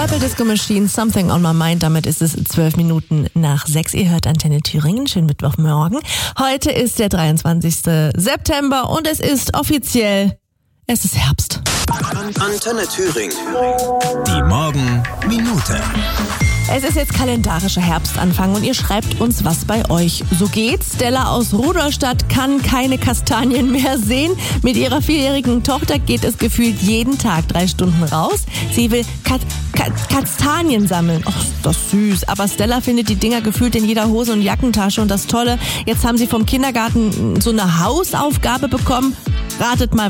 Purple Disco Machine, Something on My Mind. Damit ist es 12 Minuten nach 6. Ihr hört Antenne Thüringen. Schönen Mittwochmorgen. Heute ist der 23. September und es ist offiziell, es ist Herbst. Antenne Thüringen. Die Morgenminute. Es ist jetzt kalendarischer Herbstanfang und ihr schreibt uns, was bei euch so geht. Stella aus Rudolstadt kann keine Kastanien mehr sehen. Mit ihrer 4-jährigen Tochter geht es gefühlt jeden Tag 3 Stunden raus. Sie will Kastanien sammeln. Och, ist das süß. Aber Stella findet die Dinger gefühlt in jeder Hose und Jackentasche. Und das Tolle, jetzt haben sie vom Kindergarten so eine Hausaufgabe bekommen. Ratet mal,